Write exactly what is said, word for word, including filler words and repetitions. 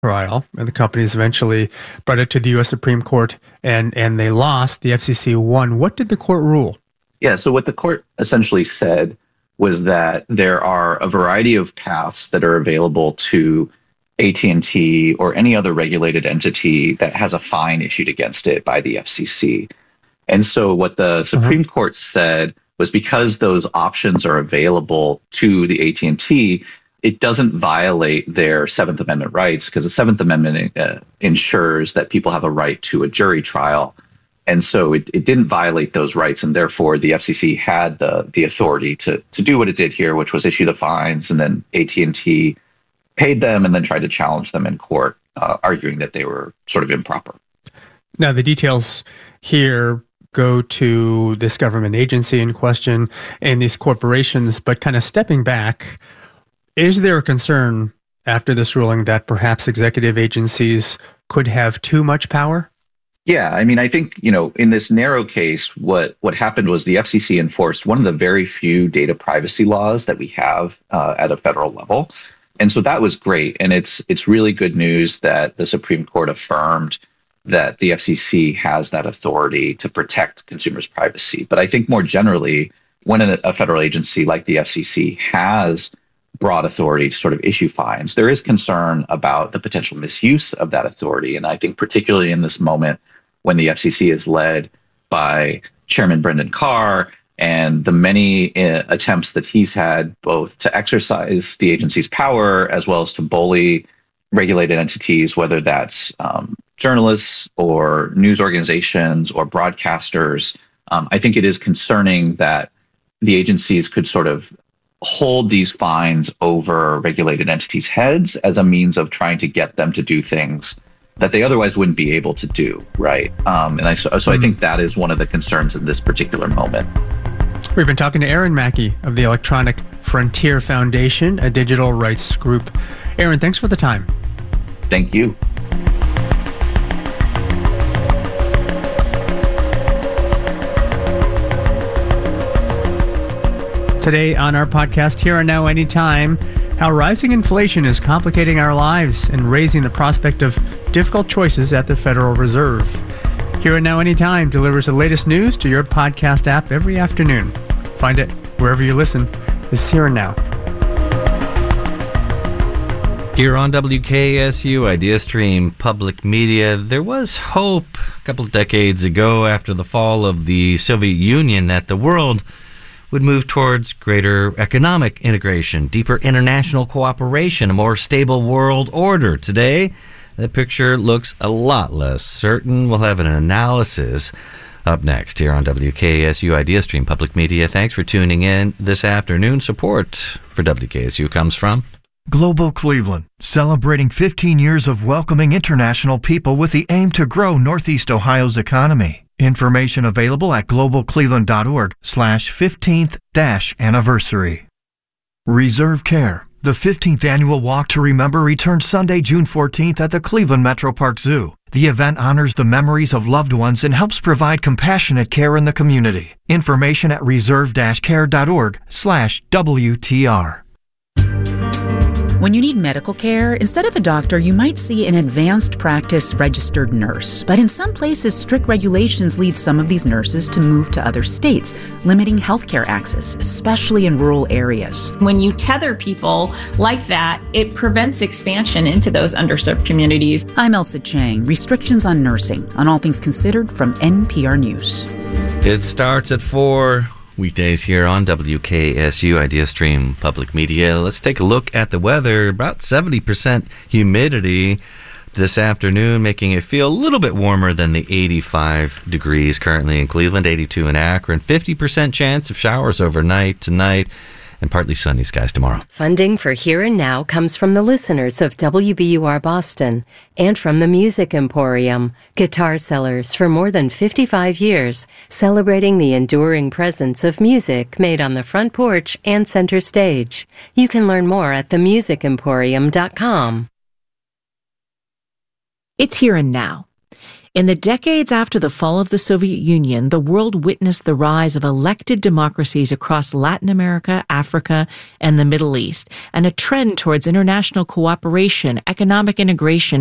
trial, and the companies eventually brought it to the U S Supreme Court, and, and they lost. The F C C won. What did the court rule? Yeah, so what the court essentially said was that there are a variety of paths that are available to A T and T or any other regulated entity that has a fine issued against it by the F C C. And so what the Supreme uh-huh. Court said was because those options are available to the A T and T, it doesn't violate their Seventh Amendment rights, because the Seventh Amendment uh, ensures that people have a right to a jury trial. And so it, it didn't violate those rights, and therefore the F C C had the the authority to to do what it did here, which was issue the fines, and then A T and T paid them and then tried to challenge them in court, uh, arguing that they were sort of improper. Now, the details here go to this government agency in question and these corporations, but kind of stepping back, is there a concern after this ruling that perhaps executive agencies could have too much power? Yeah, I mean, I think, you know, in this narrow case, what, what happened was the F C C enforced one of the very few data privacy laws that we have uh, at a federal level. And so that was great. And it's it's really good news that the Supreme Court affirmed that the F C C has that authority to protect consumers' privacy. But I think more generally, when a, a federal agency like the F C C has broad authority to sort of issue fines, there is concern about the potential misuse of that authority. And I think particularly in this moment when the F C C is led by Chairman Brendan Carr and the many uh, attempts that he's had both to exercise the agency's power as well as to bully regulated entities, whether that's um, journalists or news organizations or broadcasters, um, I think it is concerning that the agencies could sort of hold these fines over regulated entities' heads as a means of trying to get them to do things that they otherwise wouldn't be able to do, right? Um, and I, so, so I think that is one of the concerns in this particular moment. We've been talking to Aaron Mackey of the Electronic Frontier Foundation, a digital rights group. Aaron, thanks for the time. Thank you. Today on our podcast, Here and Now Anytime, how rising inflation is complicating our lives and raising the prospect of difficult choices at the Federal Reserve. Here and Now Anytime delivers the latest news to your podcast app every afternoon. Find it wherever you listen. This is Here and Now. Here on W K S U IdeaStream Public Media, there was hope a couple of decades ago after the fall of the Soviet Union that the world would move towards greater economic integration, deeper international cooperation, a more stable world order. Today, the picture looks a lot less certain. We'll have an analysis up next here on W K S U IdeaStream Public Media. Thanks for tuning in this afternoon. Support for W K S U comes from Global Cleveland, celebrating fifteen years of welcoming international people with the aim to grow Northeast Ohio's economy. Information available at globalcleveland.org slash 15th dash anniversary. Reserve Care, the fifteenth annual Walk to Remember returns Sunday, June fourteenth at the Cleveland Metro Park Zoo. The event honors the memories of loved ones and helps provide compassionate care in the community. Information at reserve-care.org slash WTR. When you need medical care, instead of a doctor, you might see an advanced practice registered nurse. But in some places, strict regulations lead some of these nurses to move to other states, limiting healthcare access, especially in rural areas. When you tether people like that, it prevents expansion into those underserved communities. I'm Elsa Chang. Restrictions on nursing, on All Things Considered from N P R News. It starts at four. Weekdays here on W K S U IdeaStream Public Media. Let's take a look at the weather. About seventy percent humidity this afternoon, making it feel a little bit warmer than the eighty-five degrees currently in Cleveland, eighty-two in Akron. fifty percent chance of showers overnight tonight, and partly sunny skies tomorrow. Funding for Here and Now comes from the listeners of W B U R Boston and from the Music Emporium, guitar sellers for more than fifty-five years, celebrating the enduring presence of music made on the front porch and center stage. You can learn more at the music emporium dot com. It's Here and Now. In the decades after the fall of the Soviet Union, the world witnessed the rise of elected democracies across Latin America, Africa, and the Middle East, and a trend towards international cooperation, economic integration,